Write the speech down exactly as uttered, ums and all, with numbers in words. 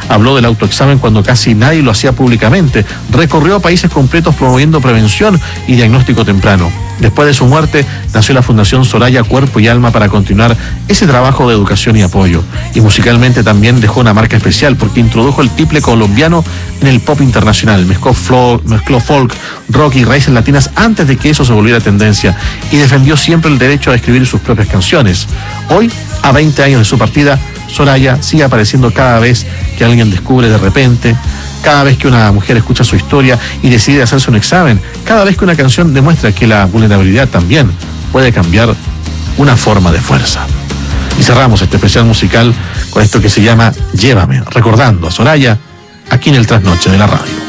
Habló del autoexamen cuando casi nadie lo hacía públicamente. Recorrió países completos promoviendo prevención y diagnóstico temprano. Después de su muerte, nació la Fundación Soraya Cuerpo y Alma para continuar ese trabajo de educación y apoyo. Y musicalmente también dejó una marca especial porque introdujo el tiple colombiano en el pop internacional. Mezcló, flow, mezcló folk, rock y raíces latinas antes de que eso se volviera tendencia. Y defendió siempre el derecho a escribir sus propias canciones. Hoy, a veinte años de su partida, Soraya sigue apareciendo cada vez que alguien descubre de repente, cada vez que una mujer escucha su historia y decide hacerse un examen, cada vez que una canción demuestra que la vulnerabilidad también puede cambiar una forma de fuerza. Y cerramos este especial musical con esto que se llama Llévame, recordando a Soraya aquí en el Trasnoche de la Radio.